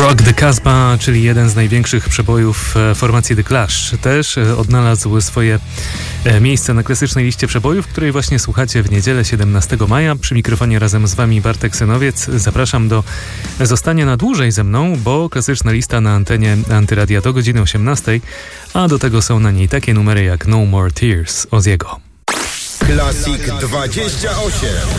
Rock the Casbah, czyli jeden z największych przebojów formacji The Clash, też odnalazł swoje miejsce na klasycznej liście przebojów, której właśnie słuchacie w niedzielę 17 maja. Przy mikrofonie razem z wami Bartek Synowiec. Zapraszam do zostania na dłużej ze mną, bo klasyczna lista na antenie Antyradia do godziny 18, a do tego są na niej takie numery jak No More Tears Ozziego. Classic 28.